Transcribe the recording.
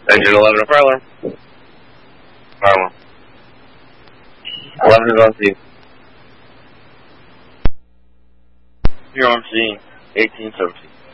Engine 11 of Fire Alarm. Fire Alarm. 11 is on scene. Here on scene, 1817.